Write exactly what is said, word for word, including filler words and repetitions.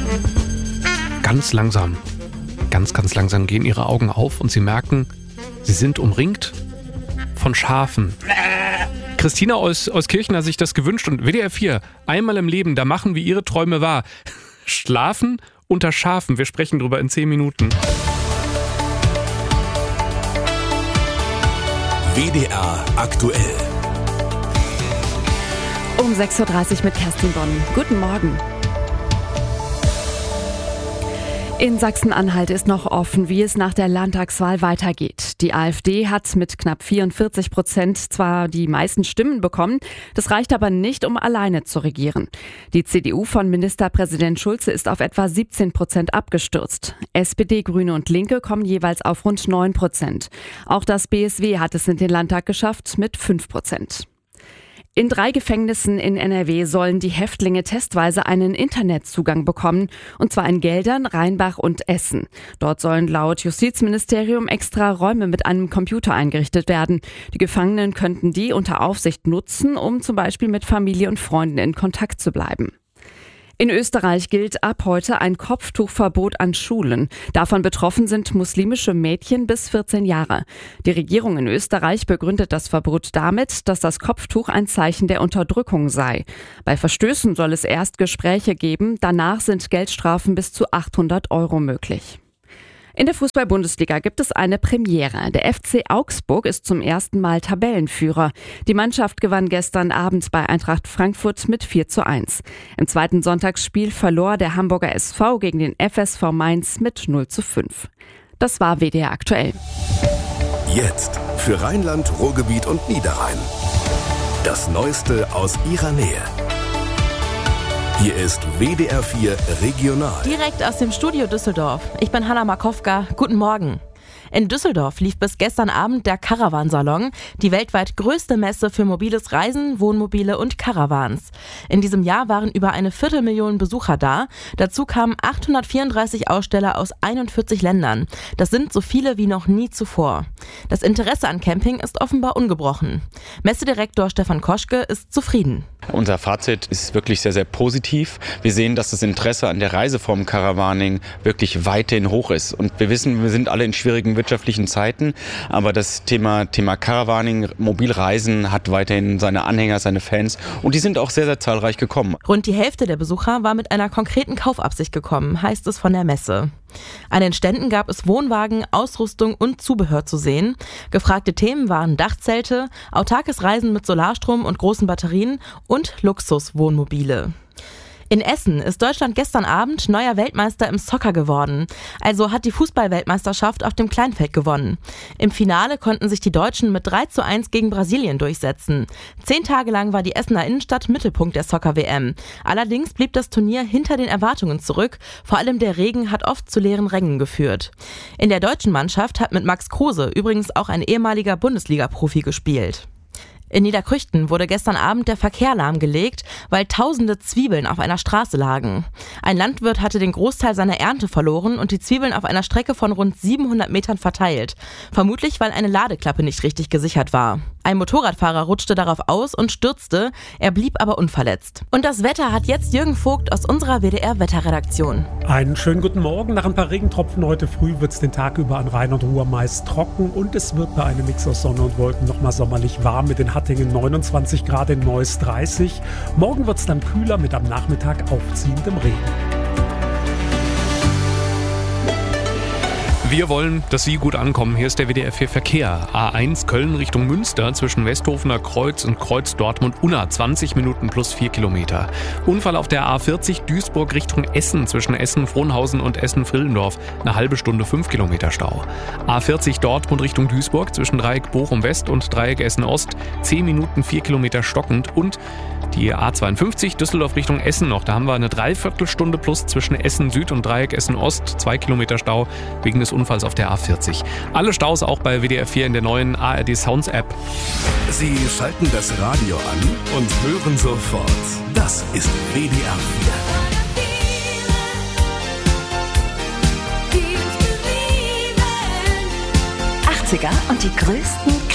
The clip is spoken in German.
Ganz langsam, ganz, ganz langsam gehen ihre Augen auf und sie merken, sie sind umringt von Schafen. Christina aus, aus Kirchen hat sich das gewünscht und W D R vier, einmal im Leben, da machen wir ihre Träume wahr. Schlafen unter Schafen, wir sprechen drüber in zehn Minuten. W D R aktuell. Um sechs Uhr dreißig mit Kerstin Bonn. Guten Morgen. In Sachsen-Anhalt ist noch offen, wie es nach der Landtagswahl weitergeht. Die AfD hat mit knapp vierundvierzig Prozent zwar die meisten Stimmen bekommen, das reicht aber nicht, um alleine zu regieren. Die C D U von Ministerpräsident Schulze ist auf etwa siebzehn Prozent abgestürzt. S P D, Grüne und Linke kommen jeweils auf rund neun Prozent. Auch das B S W hat es in den Landtag geschafft mit fünf Prozent. In drei Gefängnissen in N R W sollen die Häftlinge testweise einen Internetzugang bekommen, und zwar in Geldern, Rheinbach und Essen. Dort sollen laut Justizministerium extra Räume mit einem Computer eingerichtet werden. Die Gefangenen könnten die unter Aufsicht nutzen, um zum Beispiel mit Familie und Freunden in Kontakt zu bleiben. In Österreich gilt ab heute ein Kopftuchverbot an Schulen. Davon betroffen sind muslimische Mädchen bis vierzehn Jahre. Die Regierung in Österreich begründet das Verbot damit, dass das Kopftuch ein Zeichen der Unterdrückung sei. Bei Verstößen soll es erst Gespräche geben, danach sind Geldstrafen bis zu achthundert Euro möglich. In der Fußball-Bundesliga gibt es eine Premiere. Der F C Augsburg ist zum ersten Mal Tabellenführer. Die Mannschaft gewann gestern Abend bei Eintracht Frankfurt mit vier zu eins. Im zweiten Sonntagsspiel verlor der Hamburger S V gegen den F S V Mainz mit null zu fünf. Das war W D R aktuell. Jetzt für Rheinland, Ruhrgebiet und Niederrhein. Das Neueste aus ihrer Nähe. Hier ist W D R vier Regional. Direkt aus dem Studio Düsseldorf. Ich bin Hanna Markowka. Guten Morgen. In Düsseldorf lief bis gestern Abend der Caravan-Salon, die weltweit größte Messe für mobiles Reisen, Wohnmobile und Caravans. In diesem Jahr waren über eine Viertelmillion Besucher da. Dazu kamen achthundertvierunddreißig Aussteller aus einundvierzig Ländern. Das sind so viele wie noch nie zuvor. Das Interesse an Camping ist offenbar ungebrochen. Messedirektor Stefan Koschke ist zufrieden. Unser Fazit ist wirklich sehr, sehr positiv. Wir sehen, dass das Interesse an der Reiseform Caravaning wirklich weiterhin hoch ist. Und wir wissen, wir sind alle in schwierigen wirtschaftlichen Zeiten, aber das Thema, Thema Caravaning, Mobilreisen hat weiterhin seine Anhänger, seine Fans und die sind auch sehr, sehr zahlreich gekommen. Rund die Hälfte der Besucher war mit einer konkreten Kaufabsicht gekommen, heißt es von der Messe. An den Ständen gab es Wohnwagen, Ausrüstung und Zubehör zu sehen. Gefragte Themen waren Dachzelte, autarkes Reisen mit Solarstrom und großen Batterien und Luxuswohnmobile. In Essen ist Deutschland gestern Abend neuer Weltmeister im Soccer geworden. Also hat die Fußball-Weltmeisterschaft auf dem Kleinfeld gewonnen. Im Finale konnten sich die Deutschen mit drei zu eins gegen Brasilien durchsetzen. Zehn Tage lang war die Essener Innenstadt Mittelpunkt der Soccer-W M. Allerdings blieb das Turnier hinter den Erwartungen zurück. Vor allem der Regen hat oft zu leeren Rängen geführt. In der deutschen Mannschaft hat mit Max Kruse übrigens auch ein ehemaliger Bundesliga-Profi gespielt. In Niederkrüchten wurde gestern Abend der Verkehr lahmgelegt, weil tausende Zwiebeln auf einer Straße lagen. Ein Landwirt hatte den Großteil seiner Ernte verloren und die Zwiebeln auf einer Strecke von rund siebenhundert Metern verteilt. Vermutlich, weil eine Ladeklappe nicht richtig gesichert war. Ein Motorradfahrer rutschte darauf aus und stürzte, er blieb aber unverletzt. Und das Wetter hat jetzt Jürgen Vogt aus unserer W D R-Wetterredaktion. Einen schönen guten Morgen. Nach ein paar Regentropfen heute früh wird es den Tag über an Rhein und Ruhr meist trocken und es wird bei einem Mix aus Sonne und Wolken nochmal sommerlich warm mit den Hattingen neunundzwanzig Grad, in Neuss dreißig. Morgen wird es dann kühler mit am Nachmittag aufziehendem Regen. Wir wollen, dass Sie gut ankommen. Hier ist der W D R vier Verkehr. A eins Köln Richtung Münster zwischen Westhofener Kreuz und Kreuz Dortmund-Unna. zwanzig Minuten plus vier Kilometer. Unfall auf der A vierzig Duisburg Richtung Essen zwischen Essen-Frohnhausen und Essen-Frillendorf. Eine halbe Stunde fünf Kilometer Stau. A vierzig Dortmund Richtung Duisburg zwischen Dreieck Bochum West und Dreieck Essen Ost. zehn Minuten vier Kilometer stockend. Und die A zweiundfünfzig Düsseldorf Richtung Essen noch. Da haben wir eine Dreiviertelstunde plus zwischen Essen Süd und Dreieck Essen Ost. zwei Kilometer Stau wegen des Unfalls auf der A vierzig. Alle Staus auch bei W D R vier in der neuen A R D Sounds App. Sie schalten das Radio an und hören sofort. Das ist W D R vier. achtziger und die größten